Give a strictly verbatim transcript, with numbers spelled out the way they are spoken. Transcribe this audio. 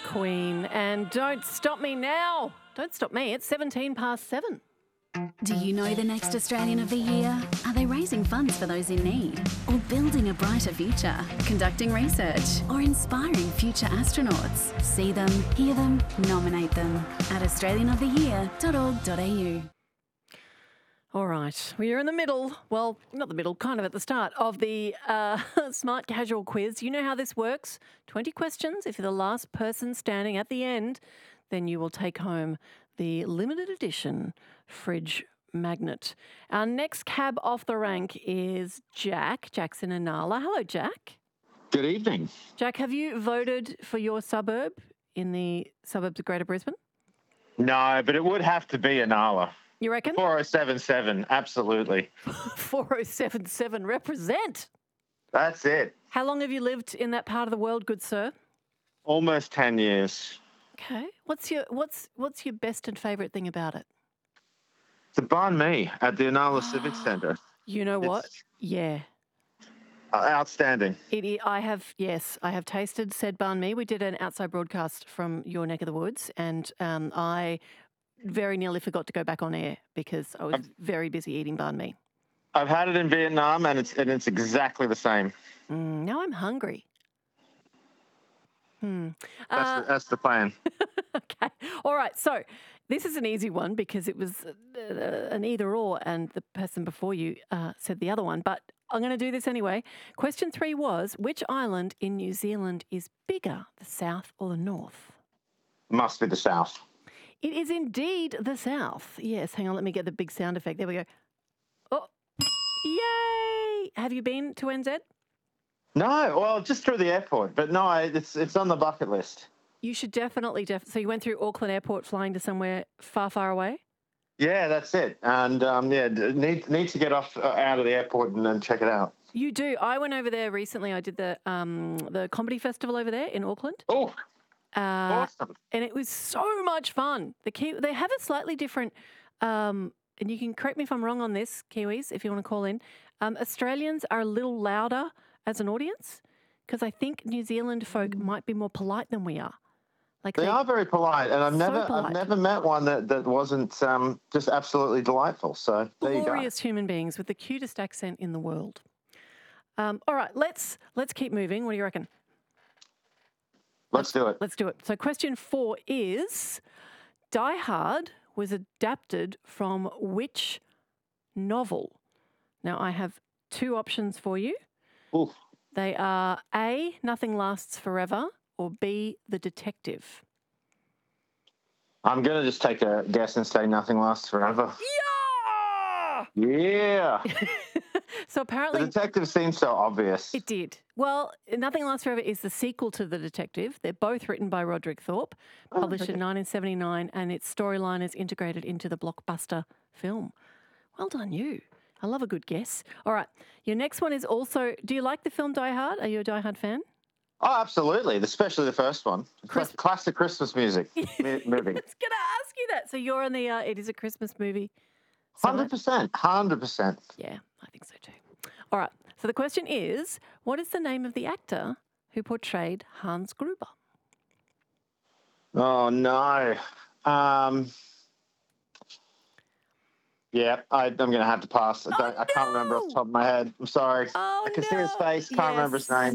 Queen. And don't stop me now. Don't stop me. It's seventeen past seven. Do you know the next Australian of the Year? Are they raising funds for those in need? Or building a brighter future? Conducting research? Or inspiring future astronauts? See them, hear them, nominate them at australian of the year dot org dot a u. All right, we are in the middle, well, not the middle, kind of at the start of the uh, Smart Casual quiz. You know how this works. twenty questions. If you're the last person standing at the end, then you will take home the limited edition fridge magnet. Our next cab off the rank is Jack, Jackson and Nala. Hello, Jack. Good evening. Jack, have you voted for your suburb in the suburbs of Greater Brisbane? No, but it would have to be Inala. You reckon? four oh seven seven, absolutely. four oh seven seven, represent. That's it. How long have you lived in that part of the world, good sir? Almost ten years. Okay. What's your what's what's your best and favourite thing about it? The banh mi at the Inala Civic Centre. You know what? It's Yeah. uh, outstanding. It, i- I have, yes, I have tasted said banh mi. We did an outside broadcast from your neck of the woods, and um, I very nearly forgot to go back on air because I was very busy eating banh mi. I've had it in Vietnam, and it's and it's exactly the same. Mm, now I'm hungry. Hmm. That's, Uh, the, that's the plan. Okay. All right. So this is an easy one because it was uh, an either or, and the person before you uh, said the other one. But I'm going to do this anyway. Question three was, which island in New Zealand is bigger, the south or the north? Must be the south. It is indeed the south. Yes. Hang on. Let me get the big sound effect. There we go. Oh, yay. Have you been to N Z? No, well, just through the airport, but no, it's it's on the bucket list. You should definitely, def- so you went through Auckland Airport flying to somewhere far, far away? Yeah, that's it. And um, yeah, d- need need to get off uh, out of the airport and then check it out. You do. I went over there recently. I did the um, the comedy festival over there in Auckland. Oh, Uh, awesome! and it was so much fun. The Ki- They have a slightly different, um, and you can correct me if I'm wrong on this, Kiwis, if you want to call in. Um, Australians are a little louder as an audience because I think New Zealand folk might be more polite than we are. Like They are very polite, and I've So never polite. I've never met one that, that wasn't um, just absolutely delightful. So there you go. glorious human beings with the cutest accent in the world. Um, all right, let's let's keep moving. What do you reckon? Let's do it. Let's do it. So question four is, Die Hard was adapted from which novel? Now, I have two options for you. Oof. They are A, Nothing Lasts Forever, or B, The Detective. I'm going to just take a guess and say nothing lasts forever. Yeah! Yeah. So The apparently detective seems so obvious. it did. Well, Nothing Lasts Forever is the sequel to The Detective. They're both written by Roderick Thorpe, published okay. in nineteen seventy-nine, and its storyline is integrated into the blockbuster film. Well done, you. I love a good guess. All right. Your next one is also, do you like the film Die Hard? Are you a Die Hard fan? Oh, absolutely. Especially the first one. It's Chris- like classic Christmas music mu- movie. I was going to ask you that. So you're on the, uh, it is a Christmas movie. side? one hundred percent. one hundred percent. Yeah, I think so too. All right. So the question is, what is the name of the actor who portrayed Hans Gruber? Oh, no. Um, yeah, I, I'm going to have to pass. I, Oh, don't, I can't remember off the no. top of my head. I'm sorry. Oh, I can see his no. face. Can't remember his Yes. name.